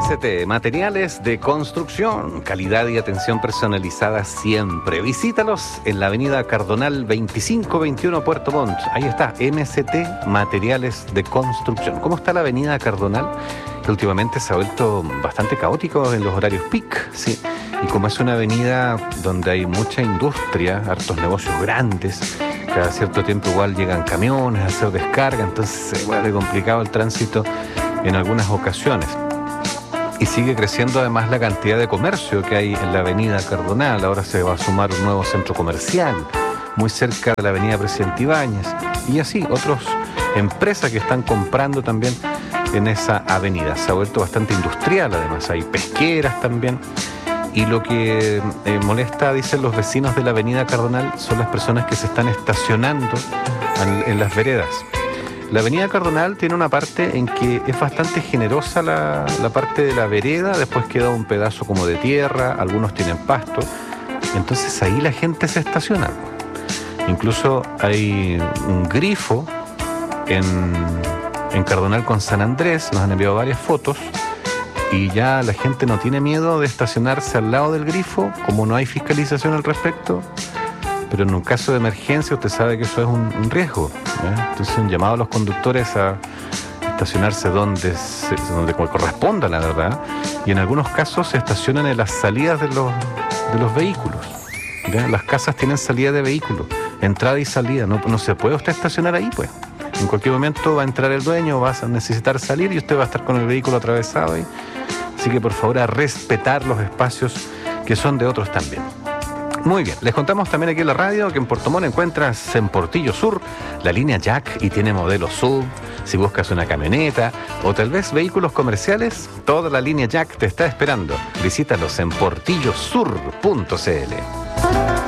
MST, materiales de construcción, calidad y atención personalizada siempre. Visítalos en la avenida Cardonal 2521 Puerto Montt. Ahí está, MST, materiales de construcción. ¿Cómo está la avenida Cardonal? Que últimamente se ha vuelto bastante caótico en los horarios peak, sí. Y como es una avenida donde hay mucha industria, hartos negocios grandes, cada cierto tiempo igual llegan camiones a hacer descarga, entonces se vuelve complicado el tránsito en algunas ocasiones. Y sigue creciendo además la cantidad de comercio que hay en la avenida Cardonal. Ahora se va a sumar un nuevo centro comercial muy cerca de la avenida Presidente Ibáñez. Y así, otras empresas que están comprando también en esa avenida. Se ha vuelto bastante industrial, además hay pesqueras también. Y lo que molesta, dicen los vecinos de la avenida Cardonal, son las personas que se están estacionando en las veredas. La avenida Cardonal tiene una parte en que es bastante generosa la parte de la vereda, después queda un pedazo como de tierra, algunos tienen pasto, entonces ahí la gente se estaciona. Incluso hay un grifo en Cardonal con San Andrés, nos han enviado varias fotos, y ya la gente no tiene miedo de estacionarse al lado del grifo, como no hay fiscalización al respecto. Pero en un caso de emergencia usted sabe que eso es un riesgo, ¿eh? Entonces un llamado a los conductores a estacionarse donde corresponda, la verdad. Y en algunos casos se estacionan en las salidas de los vehículos, ¿ya? Las casas tienen salida de vehículos, entrada y salida. No se puede usted estacionar ahí, pues. En cualquier momento va a entrar el dueño, va a necesitar salir y usted va a estar con el vehículo atravesado ahí. Así que por favor a respetar los espacios que son de otros también. Muy bien, les contamos también aquí en la radio que en Puerto Montt encuentras en Portillo Sur la línea Jack y tiene modelo SUV. Si buscas una camioneta o tal vez vehículos comerciales, toda la línea Jack te está esperando. Visítalos en portillosur.cl.